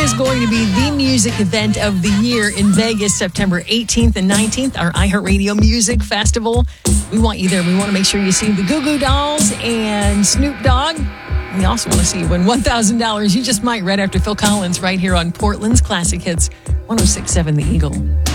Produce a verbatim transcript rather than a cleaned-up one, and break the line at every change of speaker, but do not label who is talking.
is going to be the music event of the year in Vegas, September eighteenth and nineteenth, our iHeartRadio Music Festival. We want you there. We want to make sure you see the Goo Goo Dolls and Snoop Dogg. We also want to see you win one thousand dollars. You just might right after Phil Collins right here on Portland's Classic Hits, one oh six point seven The Eagle.